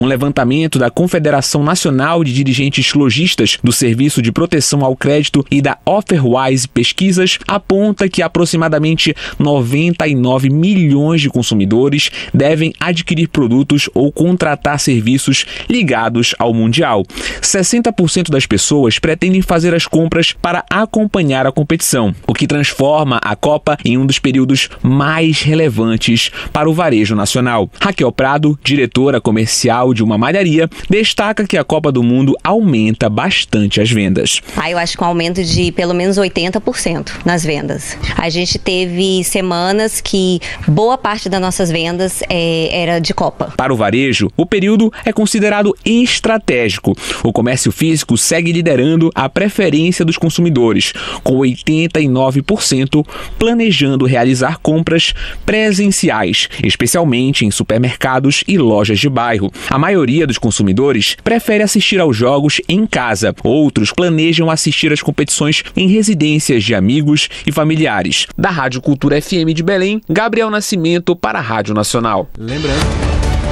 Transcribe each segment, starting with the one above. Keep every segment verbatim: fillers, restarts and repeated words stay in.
Um levantamento da Confederação Nacional de Dirigentes Lojistas do Serviço de Proteção ao Crédito e da Offerwise Pesquisas aponta que aproximadamente noventa e nove milhões de consumidores devem adquirir produtos ou contratar serviços ligados ao Mundial. sessenta por cento das pessoas pretendem fazer as compras para acompanhar a competição, o que transforma a Copa em um dos períodos mais relevantes para o varejo nacional. Raquel Prado, diretora comercial de uma malharia, destaca que a Copa do Mundo aumenta bastante as vendas. Ah, eu acho que um aumento de pelo menos oitenta por cento nas vendas. A gente teve semanas que boa parte das nossas vendas é, era de Copa. Para o varejo, o período é considerado estratégico. O comércio físico segue liderando a preferência dos consumidores, com oitenta e nove por cento planejando realizar compras presenciais, especialmente em supermercados e lojas de bairro. A maioria dos consumidores prefere assistir aos jogos em casa. Outros planejam assistir às competições em residências de amigos e familiares. Da Rádio Cultura F M de Belém, Gabriel Nascimento para a Rádio Nacional. Lembrando...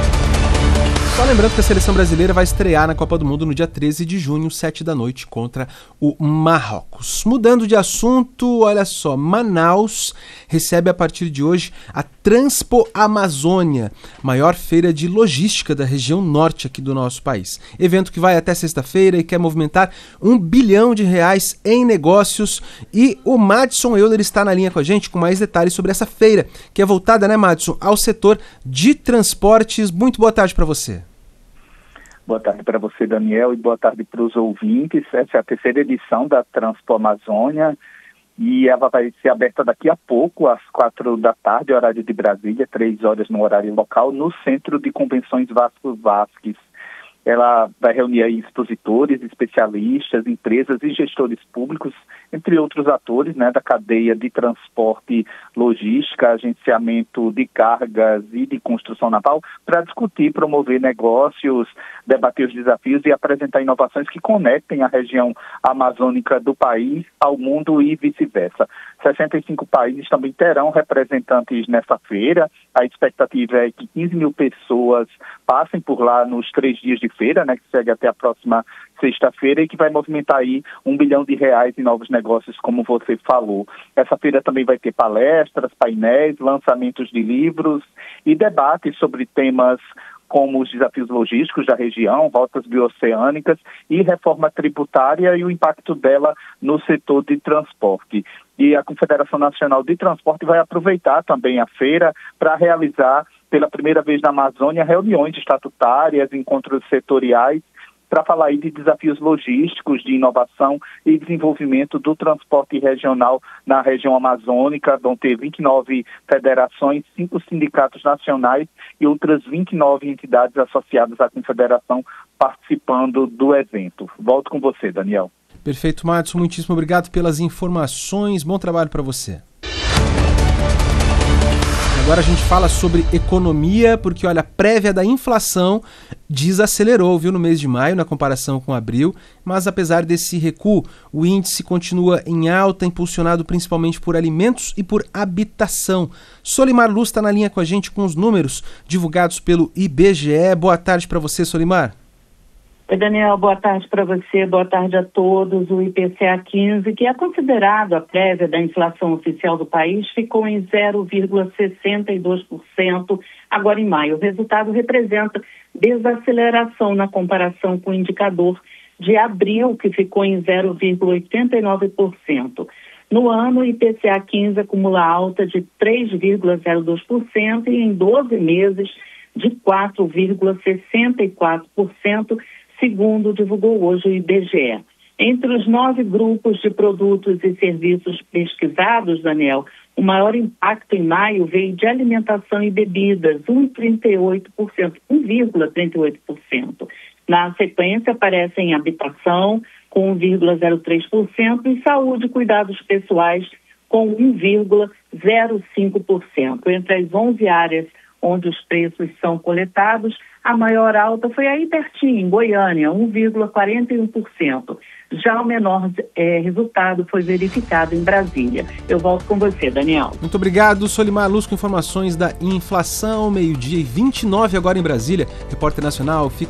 Só lembrando que a seleção brasileira vai estrear na Copa do Mundo no dia treze de junho, sete da noite, contra o Marrocos. Mudando de assunto, olha só, Manaus recebe a partir de hoje a Transpo Amazônia, maior feira de logística da região norte aqui do nosso país. Evento que vai até sexta-feira e quer movimentar um bilhão de reais em negócios. E o Madison Euler está na linha com a gente com mais detalhes sobre essa feira, que é voltada, né, Madison, ao setor de transportes. Muito boa tarde para você. Boa tarde para você, Daniel, e boa tarde para os ouvintes. Essa é a terceira edição da Transpo Amazônia e ela vai ser aberta daqui a pouco, às quatro da tarde, horário de Brasília, três horas no horário local, no Centro de Convenções Vasco Vasques. Ela vai reunir aí expositores, especialistas, empresas e gestores públicos, entre outros atores, né, da cadeia de transporte, logística, agenciamento de cargas e de construção naval, para discutir, promover negócios, debater os desafios e apresentar inovações que conectem a região amazônica do país ao mundo e vice-versa. sessenta e cinco países também terão representantes nessa feira. A expectativa é que quinze mil pessoas passem por lá nos três dias de feira, né, que segue até a próxima sexta-feira e que vai movimentar aí um bilhão de reais em novos negócios, como você falou. Essa feira também vai ter palestras, painéis, lançamentos de livros e debates sobre temas como os desafios logísticos da região, rotas bioceânicas e reforma tributária e o impacto dela no setor de transporte. E a Confederação Nacional de Transporte vai aproveitar também a feira para realizar, pela primeira vez na Amazônia, reuniões estatutárias, encontros setoriais, para falar aí de desafios logísticos, de inovação e desenvolvimento do transporte regional na região amazônica. Vão ter vinte e nove federações, cinco sindicatos nacionais e outras vinte e nove entidades associadas à confederação participando do evento. Volto com você, Daniel. Perfeito, Madison. Muitíssimo obrigado pelas informações. Bom trabalho para você. Agora a gente fala sobre economia, porque olha, a prévia da inflação desacelerou, viu, no mês de maio, na comparação com abril, mas apesar desse recuo, o índice continua em alta, impulsionado principalmente por alimentos e por habitação. Solimar Luz está na linha com a gente com os números divulgados pelo I B G E. Boa tarde para você, Solimar. Oi, Daniel, boa tarde para você, boa tarde a todos. O I P C A quinze, que é considerado a prévia da inflação oficial do país, ficou em zero vírgula sessenta e dois por cento agora em maio. O resultado representa desaceleração na comparação com o indicador de abril, que ficou em zero vírgula oitenta e nove por cento. No ano, o I P C A quinze acumula alta de três vírgula zero dois por cento e em doze meses de quatro vírgula sessenta e quatro por cento, segundo divulgou hoje o I B G E. Entre os nove grupos de produtos e serviços pesquisados, Daniel, o maior impacto em maio veio de alimentação e bebidas, um vírgula trinta e oito por cento, um vírgula trinta e oito por cento. Na sequência, aparecem habitação, com um vírgula zero três por cento, e saúde e cuidados pessoais, com um vírgula zero cinco por cento. Entre as onze áreas onde os preços são coletados, A maior alta foi aí pertinho, em Goiânia, um vírgula quarenta e um por cento. Já o menor é, resultado foi verificado em Brasília. Eu volto com você, Daniel. Muito obrigado, Solimar Luz, com informações da inflação, meio-dia e vinte e nove agora em Brasília. Repórter Nacional fica